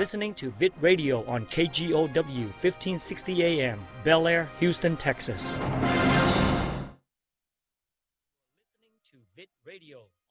listening to VIT Radio on KGOW 1560 AM, Bel Air, Houston, Texas. Listening to VIT Radio.